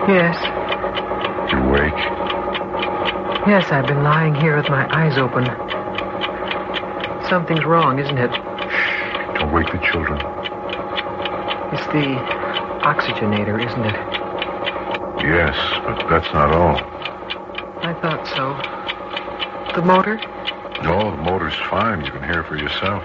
Yes. You awake? Yes, I've been lying here with my eyes open. Something's wrong, isn't it? Shh. Don't wake the children. It's the oxygenator, isn't it? Yes, but that's not all. I thought so. The motor? No, the motor's fine. You can hear for yourself.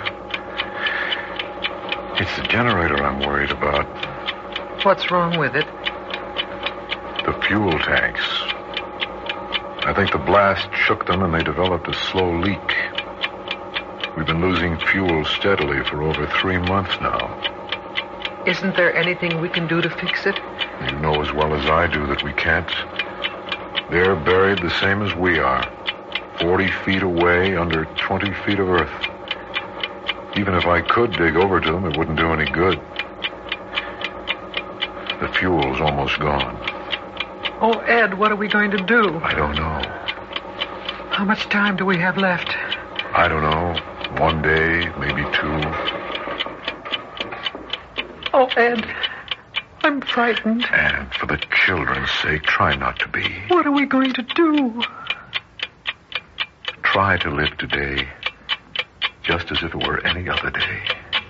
It's the generator I'm worried about. What's wrong with it? The fuel tanks. I think the blast shook them and they developed a slow leak. We've been losing fuel steadily for over 3 months now. Isn't there anything we can do to fix it? You know as well as I do that we can't. They're buried the same as we are. 40 feet away, under 20 feet of earth. Even if I could dig over to them, it wouldn't do any good. The fuel's almost gone. Oh, Ed, what are we going to do? I don't know. How much time do we have left? I don't know. 1 day, maybe 2. Oh, Ed, I'm frightened. And for the children's sake, try not to be. What are we going to do? Try to live today just as if it were any other day.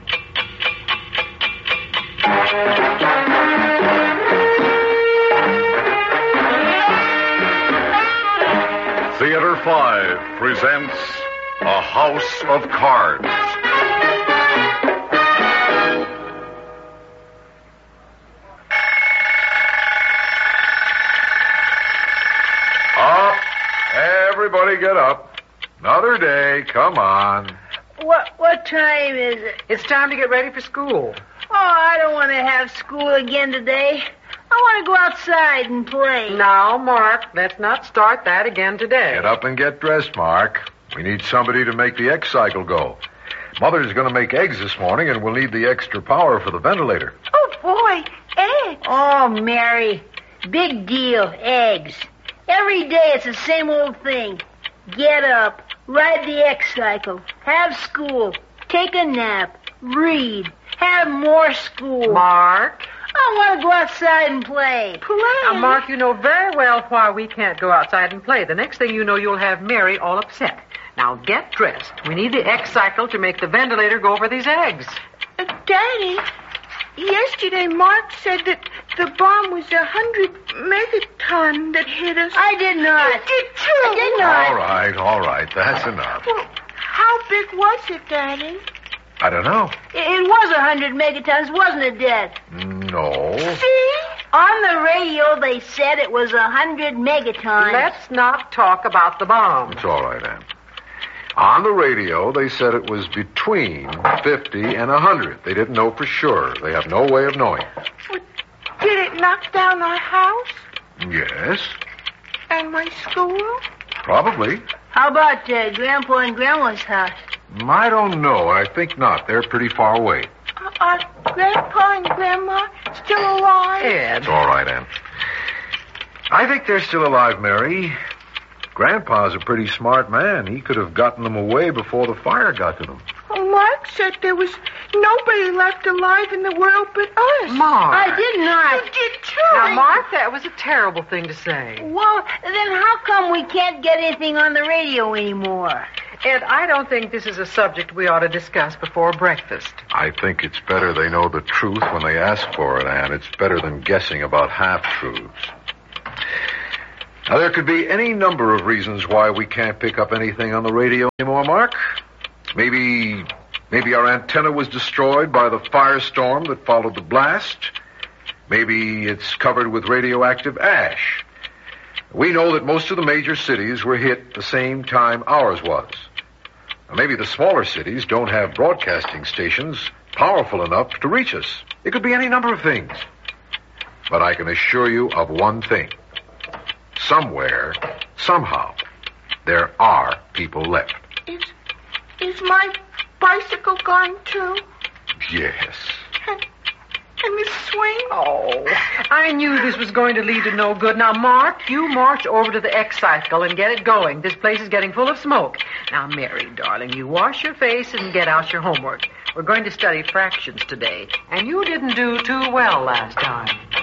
Theater 5 presents A House of Cards. Up. Everybody get up. Another day. Come on. What time is it? It's time to get ready for school. Oh, I don't want to have school again today. I want to go outside and play. Now, Mark, let's not start that again today. Get up and get dressed, Mark. We need somebody to make the egg cycle go. Mother's going to make eggs this morning, and we'll need the extra power for the ventilator. Oh, boy, eggs. Oh, Mary, big deal, eggs. Every day it's the same old thing. Get up, ride the egg cycle, have school, take a nap, read, have more school. Mark? I want to go outside and play. Now, Mark, you know very well why we can't go outside and play. The next thing you know, you'll have Mary all upset. Now, get dressed. We need the egg cycle to make the ventilator go for these eggs. Daddy, yesterday Mark said that the bomb was 100 megaton that hit us. I did not. You did too. I did not. All right. That's enough. Well, how big was it, Daddy? I don't know. It was 100 megatons, wasn't it, Dad? No. See? On the radio, they said it was 100 megatons. Let's not talk about the bomb. It's all right, Ann. On the radio, they said it was between 50 and 100. They didn't know for sure. They have no way of knowing. Well, did it knock down our house Yes, and my school? probably. How about Grandpa and Grandma's house? I don't know. I think not. They're pretty far away. Are Grandpa and Grandma still alive? Ed. It's all right, Ann. I think they're still alive, Mary. Grandpa's a pretty smart man. He could have gotten them away before the fire got to them. Well, Mark said there was nobody left alive in the world but us. Mark. I did not. You did too. Now, Mark, that was a terrible thing to say. Well, then how come we can't get anything on the radio anymore? Ed, I don't think this is a subject we ought to discuss before breakfast. I think it's better they know the truth when they ask for it, Ann. It's better than guessing about half-truths. Now, there could be any number of reasons why we can't pick up anything on the radio anymore, Mark. Maybe our antenna was destroyed by the firestorm that followed the blast. Maybe it's covered with radioactive ash. We know that most of the major cities were hit the same time ours was. Now, maybe the smaller cities don't have broadcasting stations powerful enough to reach us. It could be any number of things. But I can assure you of one thing. Somewhere, somehow, there are people left. Is my bicycle gone too? Yes. And the swing? Oh, I knew this was going to lead to no good. Now, Mark, you march over to the X cycle and get it going. This place is getting full of smoke. Now, Mary, darling, you wash your face and get out your homework. We're going to study fractions today, and you didn't do too well last time.